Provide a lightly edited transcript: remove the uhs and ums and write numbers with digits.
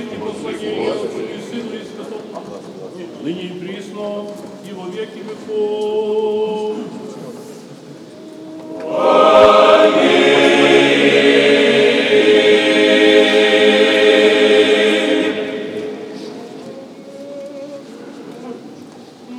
честь и послание Господу и Сыну и Святому, ныне и присно, и во веки веков.